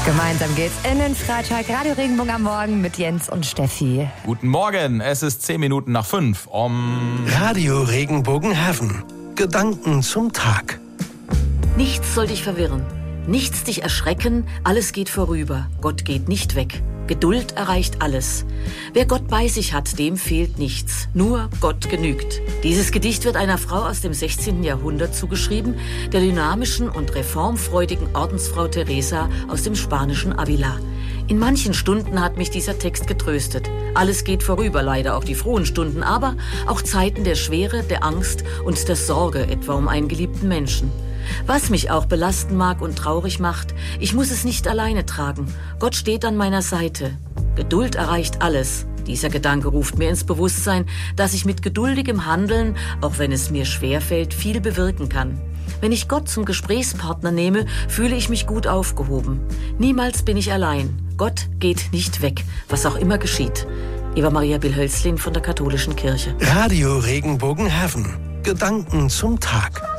Gemeinsam geht's in den Freitag. Radio Regenbogen am Morgen mit Jens und Steffi. Guten Morgen, es ist 10 Minuten nach 5. Radio Regenbogen Heaven. Gedanken zum Tag. Nichts soll dich verwirren, nichts dich erschrecken, alles geht vorüber, Gott geht nicht weg. Geduld erreicht alles. Wer Gott bei sich hat, dem fehlt nichts. Nur Gott genügt. Dieses Gedicht wird einer Frau aus dem 16. Jahrhundert zugeschrieben, der dynamischen und reformfreudigen Ordensfrau Teresa aus dem spanischen Avila. In manchen Stunden hat mich dieser Text getröstet. Alles geht vorüber, leider auch die frohen Stunden, aber auch Zeiten der Schwere, der Angst und der Sorge, etwa um einen geliebten Menschen. Was mich auch belasten mag und traurig macht, ich muss es nicht alleine tragen. Gott steht an meiner Seite. Geduld erreicht alles. Dieser Gedanke ruft mir ins Bewusstsein, dass ich mit geduldigem Handeln, auch wenn es mir schwerfällt, viel bewirken kann. Wenn ich Gott zum Gesprächspartner nehme, fühle ich mich gut aufgehoben. Niemals bin ich allein. Gott geht nicht weg, was auch immer geschieht. Eva Maria Bill-Hölzlin von der Katholischen Kirche. Radio Regenbogen Heaven. Gedanken zum Tag.